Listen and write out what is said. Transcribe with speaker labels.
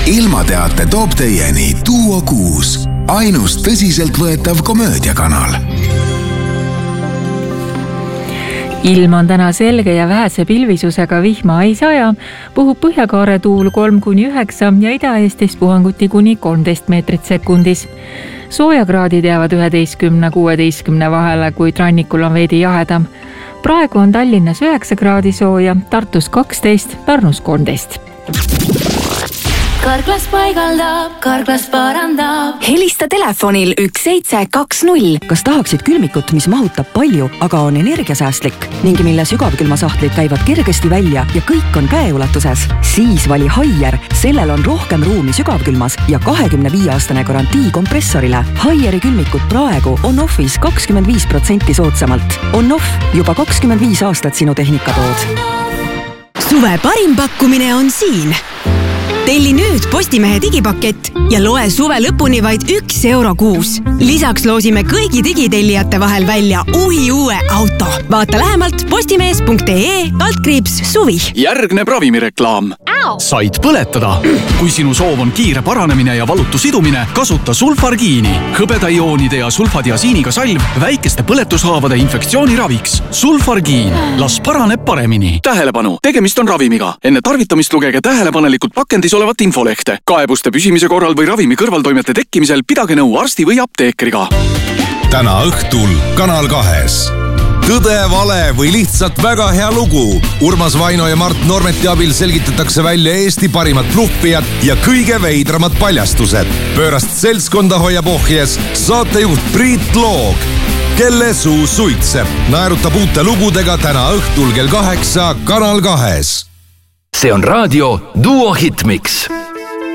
Speaker 1: Ilmateate toob teieni Duo 6, ainus tõsiseltvõetav komöödiakanal.
Speaker 2: Ilm on täna selge ja vähese pilvisusega, vihma ei saja, puhub põhjakaare tuul 3-9 ja Ida-Eestis puhanguti kuni 13 meetrit sekundis. Soojakraadid jäävad 11-16 vahele, kuid rannikul on veidi jahedam. Praegu on Tallinnas 9 kraadi sooja, Tartus 12, Pärnus 13.
Speaker 3: Karklas paigaldab, Karklas parandab.
Speaker 4: Helista telefonil 1720.
Speaker 5: Kas tahaksid külmikut, mis mahutab palju, aga on energiasäästlik ning mille sügavkülmasahtlid käivad kergesti välja ja kõik on käeulatuses? Siis vali Haier. Sellel on rohkem ruumi sügavkülmas ja 25-aastane garantii kompressorile. Haieri külmikut praegu on offis 25% soodsamalt. On off juba 25 aastat sinu tehnikatood.
Speaker 4: Suve parim pakkumine on siin. Telli nüüd Postimehe digipakett ja loe suve lõpuni vaid €1 kuus. Lisaks loosime kõigi digitellijate vahel välja uue auto. Vaata lähemalt postimees.ee/suvi.
Speaker 6: Järgneb ravimireklaam. Said põletada? Kui sinu soov on kiire paranemine ja valutu sidumine, kasuta sulfargiini. Hõbedaioonide ja sulfadiasiiniga salv väikeste põletushaavade infektsiooniraviks. Sulfargiin. Las paraneb paremini. Tähelepanu, tegemist on ravimiga. Enne tarvitamist lugege tähelepanelikult pakendis olevat infolehte. Kaebuste püsimise korral või ravimi kõrvaltoimete tekkimisel pidage nõu arsti või apteekriga.
Speaker 1: Täna õhtul Kanal 2. Tõde, vale või lihtsalt väga hea lugu. Urmas Vaino ja Mart Normeti abil selgitatakse välja Eesti parimad bluffijad ja kõige veidramad paljastused. Pöörast seltskonda hoiab ohjes saatejuht Priit Loog, kelle suu suitseb. Naerutab uute lugudega täna õhtul kell 8 Kanal 2.
Speaker 7: See on raadio Duo Hitmix.